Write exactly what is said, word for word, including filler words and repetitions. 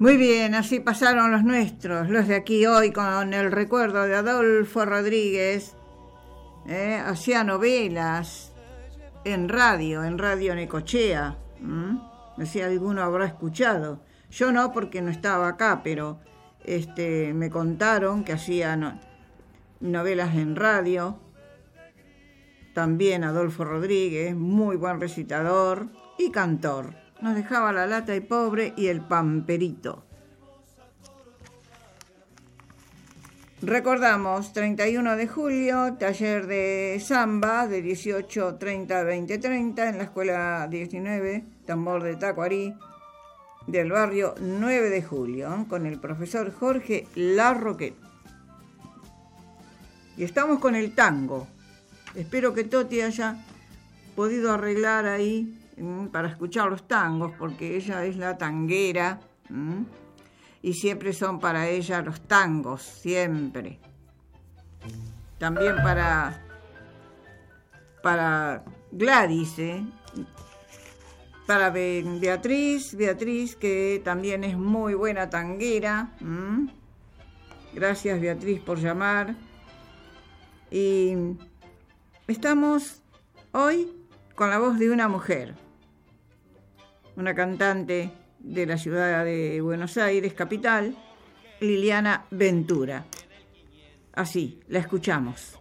Muy bien, así pasaron los nuestros, los de aquí hoy, con el recuerdo de Adolfo Rodríguez. ¿eh? Hacía novelas en radio, en Radio Necochea. ¿Mm? No sé si alguno habrá escuchado. Yo no, porque no estaba acá, pero este, me contaron que hacía no, novelas en radio. También Adolfo Rodríguez, muy buen recitador y cantor. Nos dejaba La lata y pobre y El pamperito. Recordamos, treinta y uno de julio, taller de samba de dieciocho treinta a veinte treinta en la escuela diecinueve, Tambor de Tacuarí, del barrio nueve de julio, con el profesor Jorge Larroquet. Y estamos con el tango. Espero que Toti haya podido arreglar ahí para escuchar los tangos, porque ella es la tanguera, ¿m? y siempre son para ella los tangos, siempre. También para, para Gladys, ¿eh? para Beatriz, Beatriz, que también es muy buena tanguera. ¿m? Gracias, Beatriz, por llamar. Y estamos hoy con la voz de una mujer, una cantante de la ciudad de Buenos Aires, capital, Liliana Ventura. Así, la escuchamos.